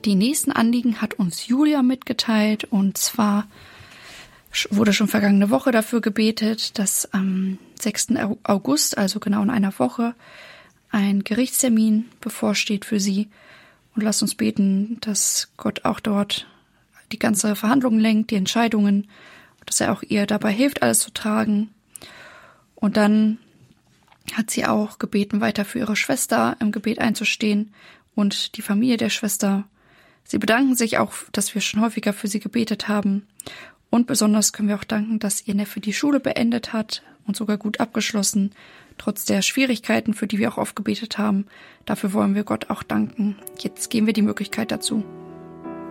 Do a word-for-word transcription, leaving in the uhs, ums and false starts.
die nächsten Anliegen hat uns Julia mitgeteilt. Und zwar wurde schon vergangene Woche dafür gebetet, dass am sechsten August, also genau in einer Woche, ein Gerichtstermin bevorsteht für sie. Und lasst uns beten, dass Gott auch dort die ganze Verhandlung lenkt, die Entscheidungen, dass er auch ihr dabei hilft, alles zu tragen. Und dann hat sie auch gebeten, weiter für ihre Schwester im Gebet einzustehen und die Familie der Schwester. Sie bedanken sich auch, dass wir schon häufiger für sie gebetet haben. Und besonders können wir auch danken, dass ihr Neffe die Schule beendet hat und sogar gut abgeschlossen, trotz der Schwierigkeiten, für die wir auch oft gebetet haben. Dafür wollen wir Gott auch danken. Jetzt geben wir die Möglichkeit dazu.